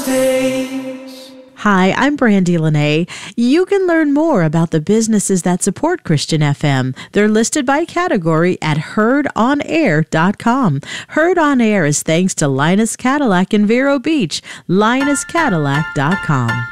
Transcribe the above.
face. Hi, I'm Brandy Lene. You can learn more about the businesses that support Christian FM. They're listed by category at heardonair.com. Heard on Air is thanks to Linus Cadillac in Vero Beach. linuscadillac.com.